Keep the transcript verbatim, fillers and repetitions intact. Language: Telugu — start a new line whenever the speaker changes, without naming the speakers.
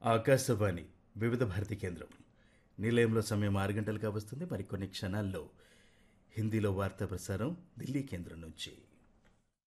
ఆకాశవాణి వివిధ భారతి కేంద్రం నిలయంలో సమయం ఆరు గంటలుగా వస్తుంది. మరికొన్ని క్షణాల్లో హిందీలో వార్తా ప్రసారం ఢిల్లీ కేంద్రం నుంచి.